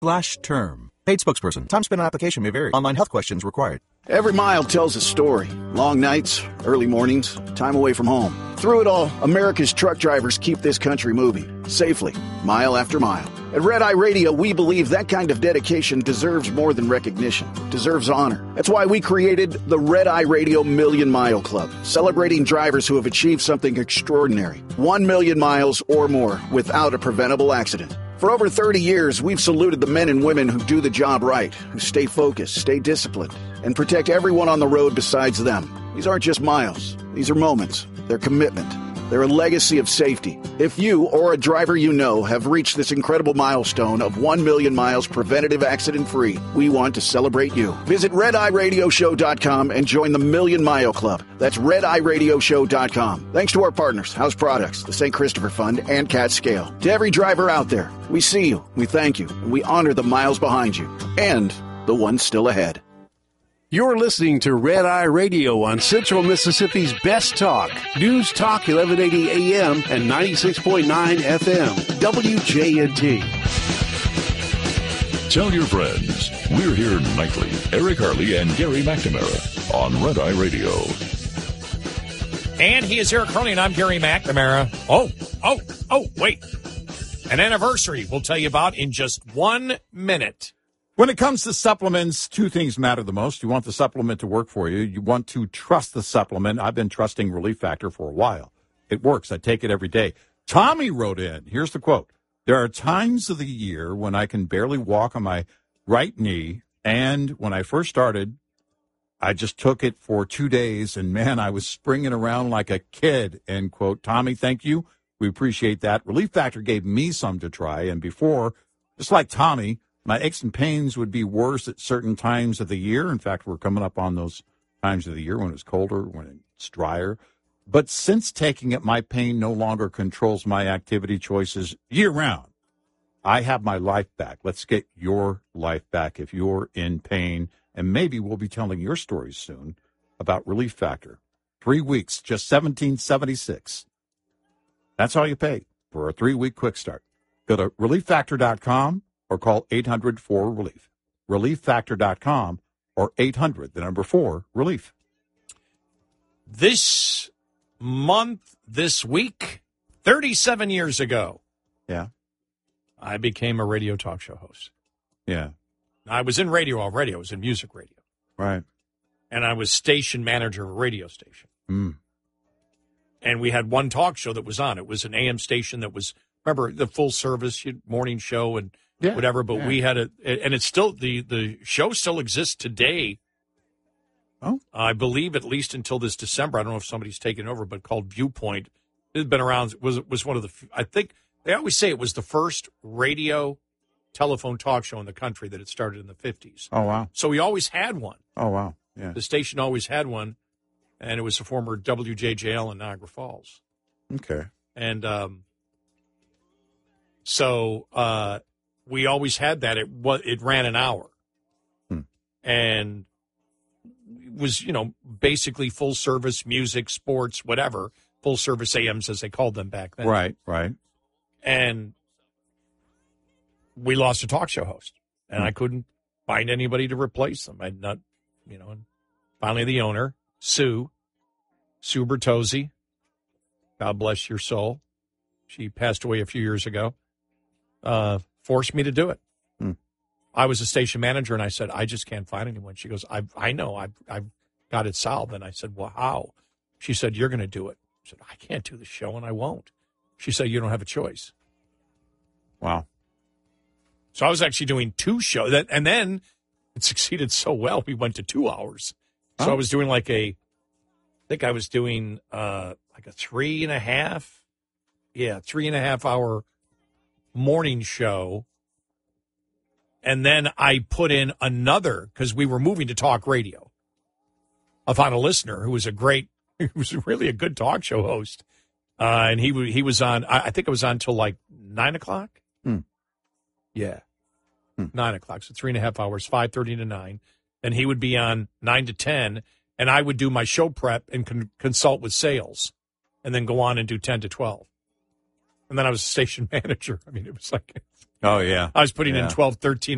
TOM/term. Paid spokesperson. Time spent on application may vary. Online health questions required. Every mile tells a story. Long nights, early mornings, time away from home. Through it all, America's truck drivers keep this country moving, safely, mile after mile. At Red Eye Radio, we believe that kind of dedication deserves more than recognition. It deserves honor. That's why we created the Red Eye Radio Million Mile Club, celebrating drivers who have achieved something extraordinary. 1 million miles or more without a preventable accident. For over 30 years, we've saluted the men and women who do the job right, who stay focused, stay disciplined, and protect everyone on the road besides them. These aren't just miles. These are moments. They're commitment. They're a legacy of safety. If you or a driver you know have reached this incredible milestone of 1 million miles preventative accident-free, we want to celebrate you. Visit RedEyeRadioShow.com and join the Million Mile Club. That's RedEyeRadioShow.com. Thanks to our partners, House Products, the St. Christopher Fund, and Cat Scale. To every driver out there, we see you, we thank you, and we honor the miles behind you and the ones still ahead. You're listening to Red Eye Radio on Central Mississippi's Best Talk. News Talk 1180 AM and 96.9 FM. WJNT. Tell your friends. We're here nightly. Eric Harley and Gary McNamara on Red Eye Radio. And he is Eric Harley, and I'm Gary McNamara. Wait. An anniversary we'll tell you about in just 1 minute. When it comes to supplements, two things matter the most. You want the supplement to work for you. You want to trust the supplement. I've been trusting Relief Factor for a while. It works. I take it every day. Tommy wrote in. Here's the quote. There are times of the year when I can barely walk on my right knee, and when I first started, I just took it for 2 days, and, man, I was springing around like a kid, end quote. Tommy, thank you. We appreciate that. Relief Factor gave me some to try, and before, just like Tommy, my aches and pains would be worse at certain times of the year. In fact, we're coming up on those times of the year when it's colder, when it's drier. But since taking it, my pain no longer controls my activity choices year-round. I have my life back. Let's get your life back if you're in pain. And maybe we'll be telling your stories soon about Relief Factor. 3 weeks, just $17.76. That's all you pay for a 3-week quick start. Go to ReliefFactor.com. or call 800-4-RELIEF. ReliefFactor.com or 800-4-RELIEF. This month, this week, 37 years ago, yeah, I became a radio talk show host. Yeah. I was in radio already. I was in music radio. Right. And I was station manager of a radio station. Mm. And we had one talk show that was on. It was an AM station that was, remember, the full service morning show and whatever, but we had and it's still, the show still exists today. Oh. I believe at least until this December. I don't know if somebody's taken over, but called Viewpoint. It had been around, was one of the, I think, they always say it was the first radio telephone talk show in the country that had started in the 50s. Oh, wow. So we always had one. Oh, wow. Yeah. The station always had one, and it was the former WJJL in Niagara Falls. Okay. And so we always had that. It ran an hour. And it was, basically full service music, sports, whatever, full service AMs as they called them back then. Right. And we lost a talk show host, and I couldn't find anybody to replace them. I'd not, and finally the owner, Sue Bertozzi, God bless your soul. She passed away a few years ago. Forced me to do it. I was a station manager, and I said, I just can't find anyone. She goes, I know, I've got it solved. And I said, well, how? She said, you're going to do it. I said, I can't do the show, and I won't. She said, you don't have a choice. Wow. So I was actually doing 2 shows, and then it succeeded so well, we went to 2 hours. So I was doing like a 3.5 hour morning show. And then I put in another, because we were moving to talk radio. I found a listener who was really a good talk show host. And he was on, I think it was on till like 9 o'clock. Yeah. 9 o'clock. So 3.5 hours, 5:30 to 9. And he would be on 9 to 10. And I would do my show prep and consult with sales and then go on and do 10 to 12. And then I was a station manager. I mean, it was like, oh, yeah. I was putting in 12, 13